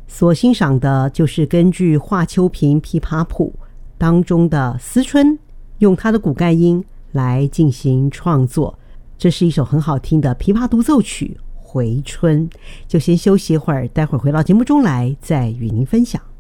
所欣赏的就是根据华秋萍琵琶谱当中的思春，用他的骨干音来进行创作。这是一首很好听的琵琶独奏曲《回春》。就先休息一会儿，待会儿回到节目中来再与您分享。